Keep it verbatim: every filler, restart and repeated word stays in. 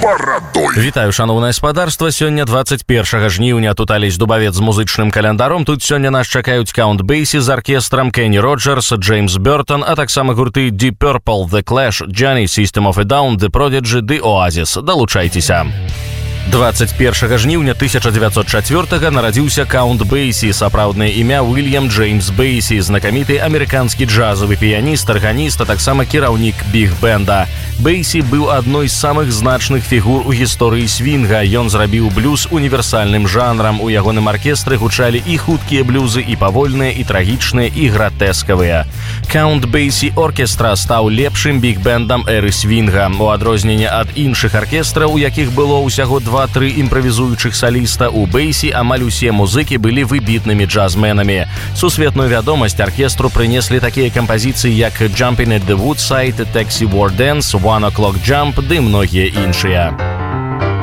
барадой. Вітаю, шановнае спадарства. Сёння двадцать першага жніўня. Тут Алесь Дубавец з музычным календаром. Тут сёння нас чакаюць Count Basie з аркестрам, Кенні Роджерс, Джеймс Бёртон, а таксама гурты Deep Purple, The Clash, Johnny, System of a Down, The Prodigy, The Oasis. Далучайцеся. двадцать першага жніўня тысяча дзевяцьсот чацвёртага нарадзіўся Count Basie, сапраўднае імя Уильям Джеймс Бейсі, знакаміты амерыканскі джазавы піяніст, арганіст, а таксама кіраўнік біг-бэнда. Бейсі быў адной з самых значных фігур у гісторыі свінга. Ён зрабіў блюз універсальным жанрам. У ягоным аркестры гучалі і хуткія блюзы, і павольныя, і трагічныя, і гратэскавыя. Count Basie Оркестра стаў лепшым біг-бэндам эры свінга. У адрозненне ад іншых аркестраў, у якіх было ўсяго два-тры імправізуючых саліста, у Бейсі амаль усе музыкі былі выбітнымі джазменамі. Сусветную вядомасць аркестру прынеслі такія кампазіцыі, як «Jumping at the Woodside», «Taxi War Dance», «One O'Clock Jump» ды многія іншыя.